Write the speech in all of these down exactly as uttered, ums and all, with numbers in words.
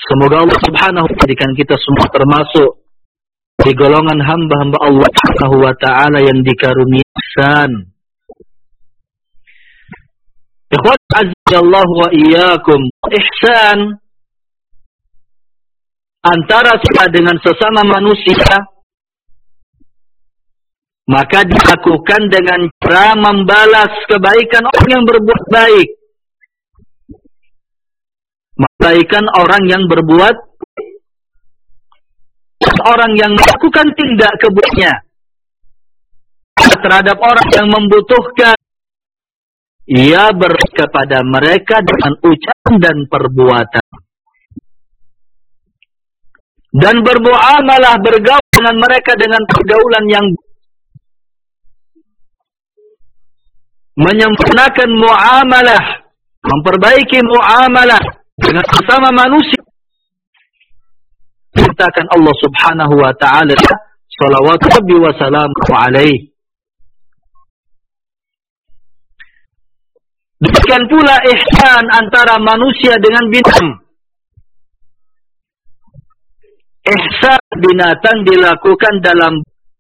Semoga Allah Subhanahu wa ta'ala jadikan kita semua termasuk di golongan hamba-hamba Allah Subhanahu wa ta'ala yang dikaruniai ihsan. Ikhwan azza wa iyyakum, ihsan antara kita dengan sesama manusia maka dilakukan dengan cara membalas kebaikan orang yang berbuat baik. Kebaikan orang yang berbuat, orang yang melakukan tindak keburukannya terhadap orang yang membutuhkan, ia beri kepada mereka dengan ucapan dan perbuatan. Dan bermuamalah, bergaul dengan mereka dengan pergaulan yang menyempurnakan muamalah, memperbaiki muamalah dengan sesama manusia. Katakan Allah Subhanahu wa ta'ala, salawatu rabbi wa salamuhu alaihi. Demikian pula ihsan antara manusia dengan binatang. Ihsan binatang dilakukan dalam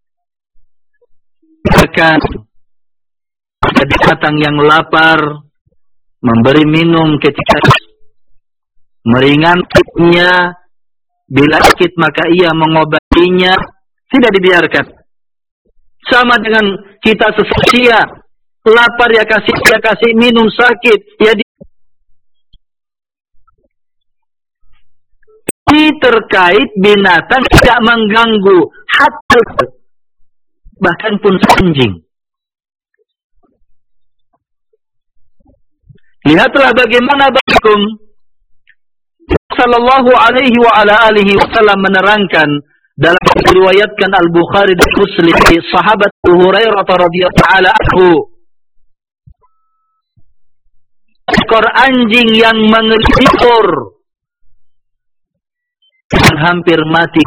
makan. Ada binatang yang lapar, memberi minum ketika meringankannya, bila sakit maka ia mengobatinya, tidak dibiarkan. Sama dengan kita sesusia, lapar ya kasih, ya kasih minum, sakit ya di... Ini terkait binatang tidak mengganggu hatta bahkan pun anjing. Lihatlah bagaimana bagikum sallallahu alaihi wa ala alihi wasallam menerangkan dalam diriwayatkan Al-Bukhari dan Muslim dari sahabat Abu Hurairah radhiyallahu ta'ala anhu, ekor anjing yang mengelukur dan hampir mati.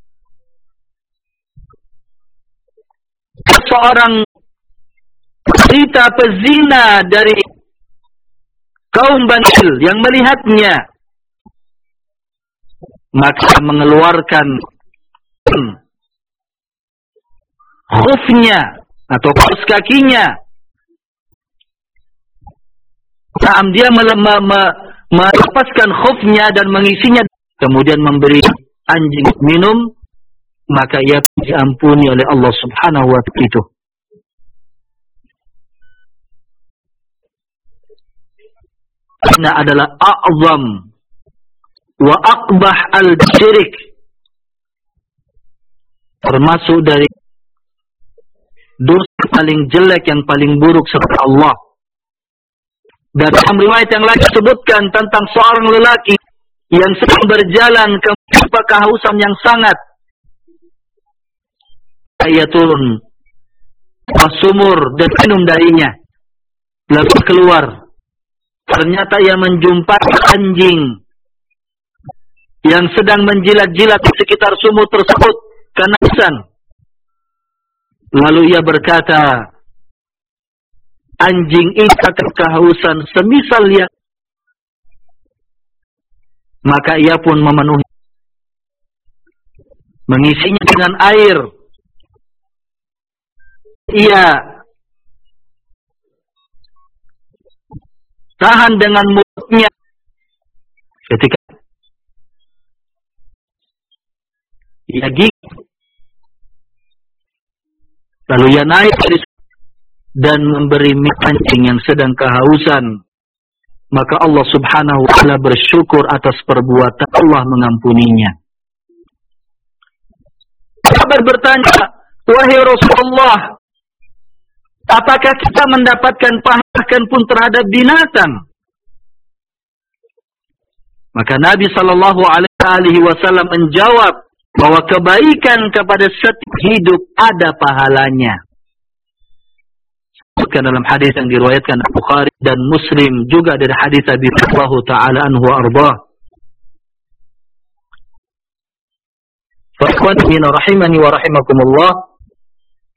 Seorang wanita pezina dari kaum Bani Israil yang melihatnya, maka mengeluarkan khufnya atau kaos kakinya. Saat dia melepaskan khufnya dan mengisinya, kemudian memberi anjing minum, maka ia diampuni oleh Allah Subhanahu wa ta'ala itu. Ini adalah a'zam wa aqbah al-syirik, termasuk dari dosa paling jelek yang paling buruk setelah Allah. Dan dalam riwayat yang lain disebutkan tentang seorang lelaki yang sedang berjalan ke tempat kehausan yang sangat. Ia turun ke sumur dan minum darinya, lalu keluar. Ternyata ia menjumpai anjing yang sedang menjilat-jilat di sekitar sumur tersebut karena kehausan. Lalu ia berkata, anjing ini akan kehausan semisal yang... Maka ia pun memenuhi, mengisinya dengan air. Ia tahan dengan mulutnya ketika ia gigit, lalu ia naik dari dan memberi anjing yang sedang kehausan. Maka Allah Subhanahu wa ta'ala bersyukur atas perbuatan Allah mengampuninya. Sahabat bertanya, wahai Rasulullah, apakah kita mendapatkan pahala pun terhadap binatang? Maka Nabi sallallahu alaihi wasallam menjawab bahwa kebaikan kepada setiap hidup ada pahalanya. Sebutkan dalam hadis yang diriwayatkan Bukhari dan Muslim, juga dari hadis Abi Hurairah taala anhu wa ardhah. Fa ikhwani rahimani wa rahimakumullah,